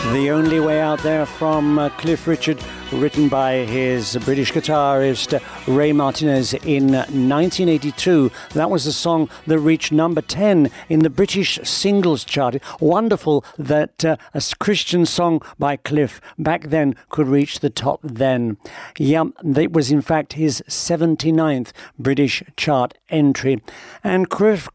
The Only Way Out there from Cliff Richard, written by his British guitarist Ray Martinez in 1982. That was a song that reached number 10 in the British singles chart. Wonderful that a Christian song by Cliff back then could reach the top then. Yeah, it was in fact his 79th British chart entry. And Cliff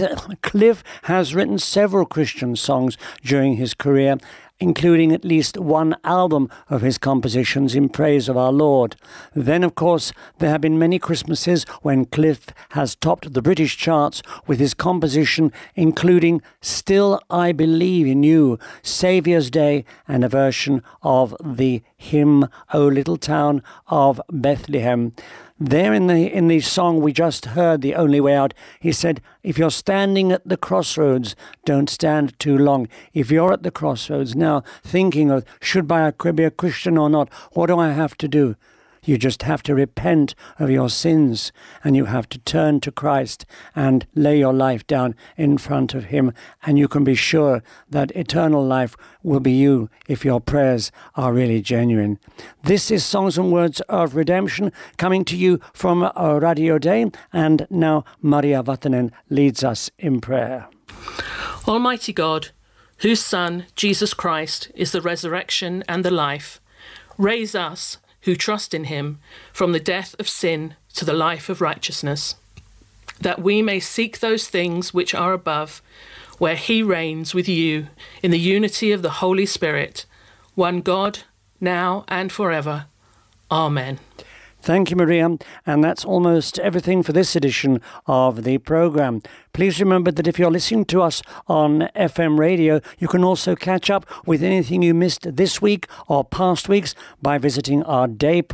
has written several Christian songs during his career, including at least one album of his compositions in praise of our Lord. Then, of course, there have been many Christmases when Cliff has topped the British charts with his composition, including Still I Believe in You, Saviour's Day, and a version of the hymn, O Little Town of Bethlehem. There in the song we just heard, The Only Way Out, he said, if you're standing at the crossroads, don't stand too long. If you're at the crossroads now thinking of, should I be a Christian or not? What do I have to do? You just have to repent of your sins, and you have to turn to Christ and lay your life down in front of him, and you can be sure that eternal life will be you if your prayers are really genuine. This is Songs and Words of Redemption, coming to you from Radio Day, and now Maria Vatanen leads us in prayer. Almighty God, whose Son, Jesus Christ, is the resurrection and the life, raise us who trust in him from the death of sin to the life of righteousness, that we may seek those things which are above, where he reigns with you in the unity of the Holy Spirit, one God, now and forever. Amen. Thank you, Maria. And that's almost everything for this edition of the programme. Please remember that if you're listening to us on FM radio, you can also catch up with anything you missed this week or past weeks by visiting our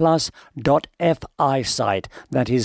dayplus.fi site. That is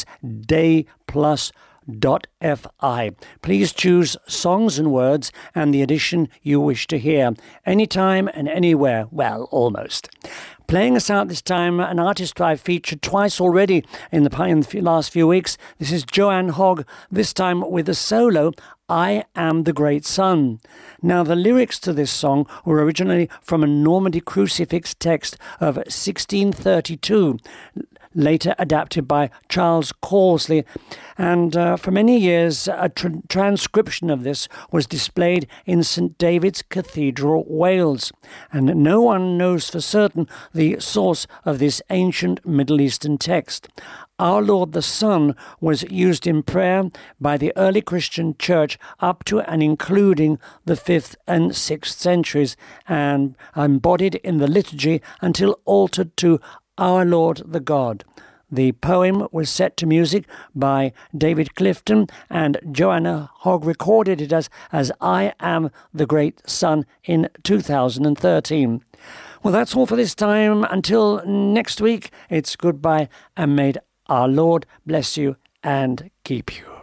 dayplus.fi. Please choose Songs and Words and the edition you wish to hear, anytime and anywhere. Well, almost. Playing us out this time, an artist I've featured twice already in the last few weeks. This is Joanne Hogg, this time with a solo, I Am the Great Sun. Now, the lyrics to this song were originally from a Normandy crucifix text of 1632, later adapted by Charles Causley, and for many years a transcription of this was displayed in St David's Cathedral, Wales, and no one knows for certain the source of this ancient Middle Eastern text. Our Lord the Sun was used in prayer by the early Christian church up to and including the 5th and 6th centuries, and embodied in the liturgy until altered to Our Lord the God. The poem was set to music by David Clifton, and Joanna Hogg recorded it as I Am the Great Sun in 2013. Well, that's all for this time. Until next week, it's goodbye, and may our Lord bless you and keep you.